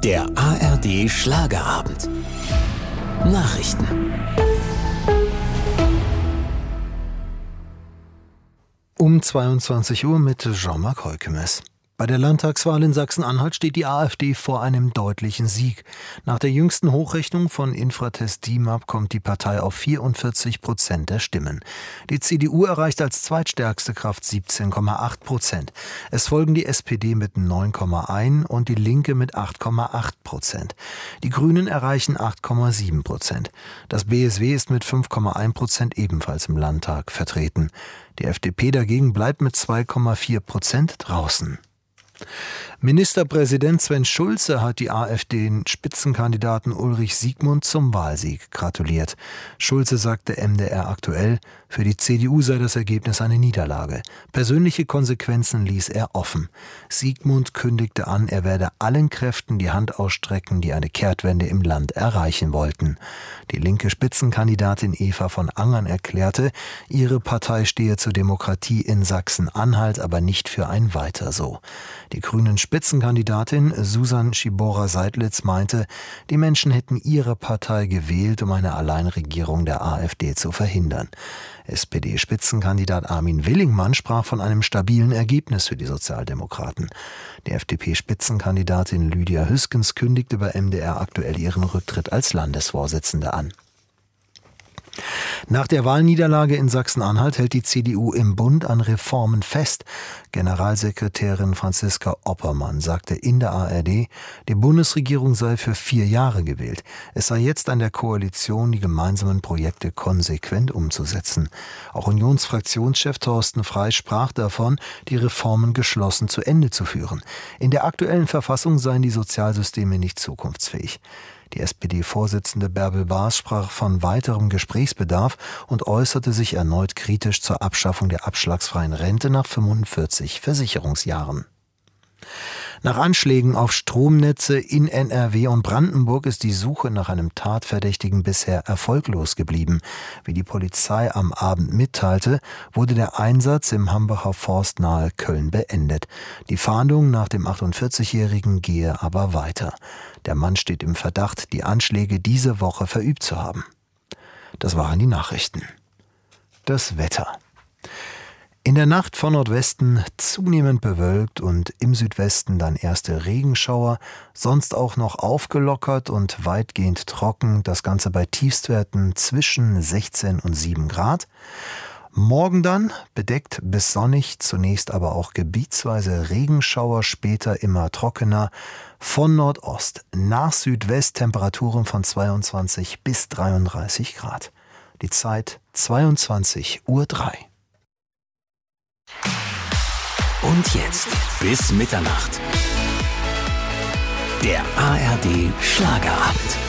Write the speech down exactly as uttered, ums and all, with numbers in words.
Der A R D Schlagerabend. Nachrichten. Um zweiundzwanzig Uhr mit Jean-Marc Heukemes. Bei der Landtagswahl in Sachsen-Anhalt steht die AfD vor einem deutlichen Sieg. Nach der jüngsten Hochrechnung von Infratest D I M A P kommt die Partei auf vierundvierzig Prozent der Stimmen. Die C D U erreicht als zweitstärkste Kraft siebzehn Komma acht Prozent. Es folgen die S P D mit neun Komma eins und die Linke mit acht Komma acht Prozent. Die Grünen erreichen acht Komma sieben Prozent. Das B S W ist mit fünf Komma eins Prozent ebenfalls im Landtag vertreten. Die F D P dagegen bleibt mit zwei Komma vier Prozent draußen. Ministerpräsident Sven Schulze hat die AfD-Spitzenkandidaten Ulrich Siegmund zum Wahlsieg gratuliert. Schulze sagte M D R aktuell, für die C D U sei das Ergebnis eine Niederlage. Persönliche Konsequenzen ließ er offen. Siegmund kündigte an, er werde allen Kräften die Hand ausstrecken, die eine Kehrtwende im Land erreichen wollten. Die linke Spitzenkandidatin Eva von Angern erklärte, ihre Partei stehe zur Demokratie in Sachsen-Anhalt, aber nicht für ein Weiter so. Die grünen Spitzenkandidatin Susan Schibora-Seidlitz meinte, die Menschen hätten ihre Partei gewählt, um eine Alleinregierung der AfD zu verhindern. S P D-Spitzenkandidat Armin Willingmann sprach von einem stabilen Ergebnis für die Sozialdemokraten. Die F D P-Spitzenkandidatin Lydia Hüskens kündigte bei M D R aktuell ihren Rücktritt als Landesvorsitzende an. Nach der Wahlniederlage in Sachsen-Anhalt hält die C D U im Bund an Reformen fest. Generalsekretärin Franziska Oppermann sagte in der A R D, die Bundesregierung sei für vier Jahre gewählt. Es sei jetzt an der Koalition, die gemeinsamen Projekte konsequent umzusetzen. Auch Unionsfraktionschef Thorsten Frey sprach davon, die Reformen geschlossen zu Ende zu führen. In der aktuellen Verfassung seien die Sozialsysteme nicht zukunftsfähig. Die S P D-Vorsitzende Bärbel Baas sprach von weiterem Gesprächsbedarf und äußerte sich erneut kritisch zur Abschaffung der abschlagsfreien Rente nach fünfundvierzig Versicherungsjahren. Nach Anschlägen auf Stromnetze in N R W und Brandenburg ist die Suche nach einem Tatverdächtigen bisher erfolglos geblieben. Wie die Polizei am Abend mitteilte, wurde der Einsatz im Hambacher Forst nahe Köln beendet. Die Fahndung nach dem achtundvierzigjährigen gehe aber weiter. Der Mann steht im Verdacht, die Anschläge diese Woche verübt zu haben. Das waren die Nachrichten. Das Wetter. In der Nacht von Nordwesten zunehmend bewölkt und im Südwesten dann erste Regenschauer, sonst auch noch aufgelockert und weitgehend trocken, das Ganze bei Tiefstwerten zwischen sechzehn und sieben Grad. Morgen dann bedeckt bis sonnig, zunächst aber auch gebietsweise Regenschauer, später immer trockener. Von Nordost nach Südwest Temperaturen von zweiundzwanzig bis dreiunddreißig Grad. Die Zeit zweiundzwanzig Uhr drei. Und jetzt bis Mitternacht. Der A R D Schlagerabend.